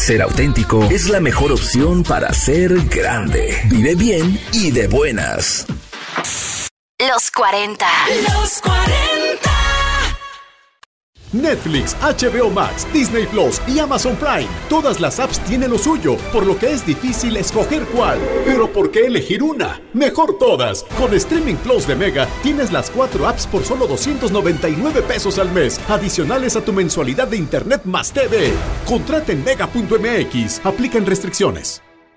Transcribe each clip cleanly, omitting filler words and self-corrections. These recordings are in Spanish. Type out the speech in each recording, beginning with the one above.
Ser auténtico es la mejor opción para ser grande. Vive bien y de buenas. Los 40. Los 40. Netflix, HBO Max, Disney Plus y Amazon Prime. Todas las apps tienen lo suyo, por lo que es difícil escoger cuál. Pero ¿por qué elegir una? Mejor todas. Con Streaming Plus de Mega tienes las 4 apps por solo 299 pesos al mes, adicionales a tu mensualidad de Internet más TV. Contrata en mega.mx. Aplican restricciones.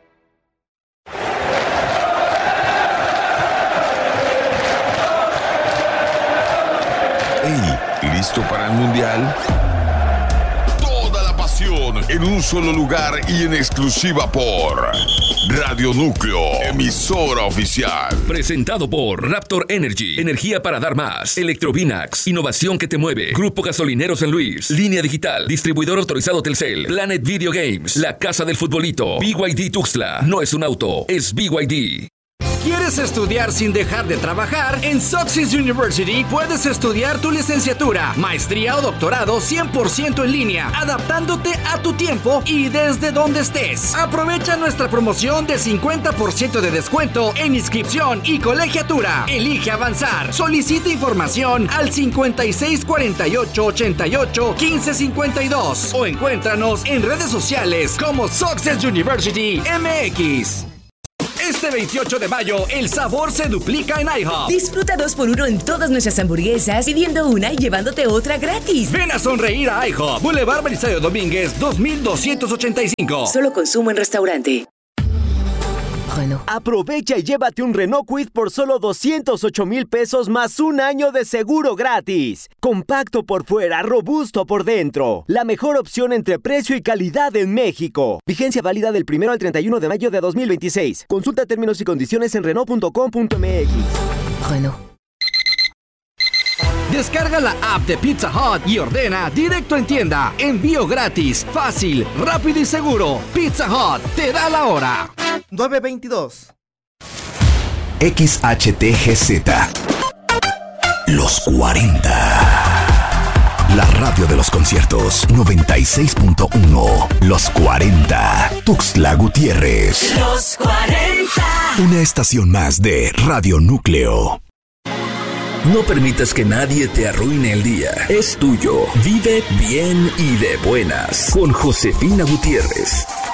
¿Listo para el Mundial? Toda la pasión en un solo lugar y en exclusiva por Radio Núcleo, emisora oficial. Presentado por Raptor Energy, energía para dar más. Electrovinax, innovación que te mueve. Grupo Gasolinero San Luis, Línea Digital, distribuidor autorizado Telcel. Planet Video Games, la casa del futbolito. BYD Tuxtla, no es un auto, es BYD. ¿Quieres estudiar sin dejar de trabajar? En Success University puedes estudiar tu licenciatura, maestría o doctorado 100% en línea, adaptándote a tu tiempo y desde donde estés. Aprovecha nuestra promoción de 50% de descuento en inscripción y colegiatura. Elige avanzar. Solicita información al 5648881552 o encuéntranos en redes sociales como Success University MX. Este 28 de mayo, el sabor se duplica en IHOP. Disfruta 2x1 en todas nuestras hamburguesas, pidiendo una y llevándote otra gratis. Ven a sonreír a IHOP. Boulevard Belisario Domínguez, 2285. Solo consumo en restaurante. Renault. Aprovecha y llévate un Renault Kwid por solo 208,000 pesos más un año de seguro gratis. Compacto por fuera, robusto por dentro. La mejor opción entre precio y calidad en México. Vigencia válida del 1 al 31 de mayo de 2026. Consulta términos y condiciones en Renault.com.mx. Renault. Descarga la app de Pizza Hut y ordena directo en tienda. Envío gratis, fácil, rápido y seguro. Pizza Hut te da la hora. 9:22. XHTGZ. Los 40. La radio de los conciertos. 96.1. Los 40. Tuxtla Gutiérrez. Los 40. Una estación más de Radio Núcleo. No permitas que nadie te arruine el día. Es tuyo. Vive bien y de buenas. Con Josefina Gutiérrez.